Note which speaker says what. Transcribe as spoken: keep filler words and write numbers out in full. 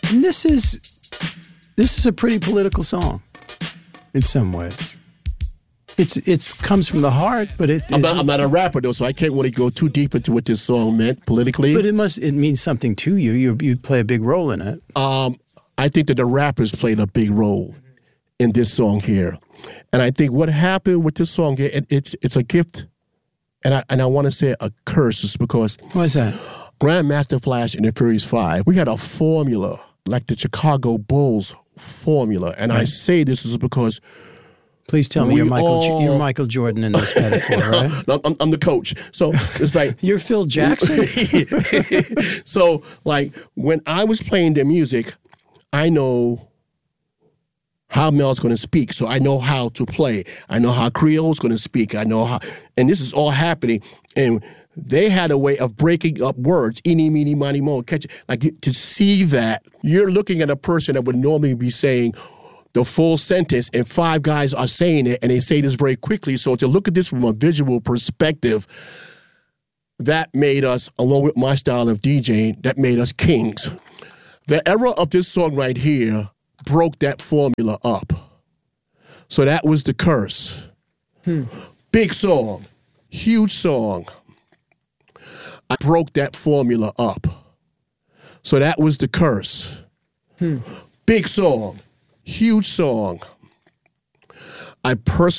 Speaker 1: And this is this is a pretty political song in some ways. It's it's comes from the heart, but it.
Speaker 2: I'm not, I'm not a rapper though, so I can't really go too deep into what this song meant politically.
Speaker 1: But it must it means something to you. You you play a big role in it.
Speaker 2: Um, I think that the rappers played a big role in this song here, and I think what happened with this song here, it, it's it's a gift, and I and I want to say a curse, is because
Speaker 1: what's that?
Speaker 2: Grandmaster Flash and the Furious Five, we had a formula like the Chicago Bulls formula, and right. I say this is because.
Speaker 1: Please tell me
Speaker 2: we
Speaker 1: you're Michael
Speaker 2: all...
Speaker 1: you're Michael Jordan in this metaphor, right?
Speaker 2: no, I'm, I'm the coach. So it's like
Speaker 1: you're Phil Jackson.
Speaker 2: So like when I was playing their music, I know how Mel's going to speak. So I know how to play. I know how Creole's going to speak. I know how, and this is all happening. And they had a way of breaking up words. Eeny, meeny, miny, mo. Catch it. Like to see that, you're looking at a person that would normally be saying the full sentence, and five guys are saying it, and they say this very quickly. So to look at this from a visual perspective, that made us, along with my style of DJing, that made us kings. The era of this song right here broke that formula up. So that was the curse. Hmm. Big song, huge song. I broke that formula up. So that was the curse. Hmm. Big song. Huge song. I personally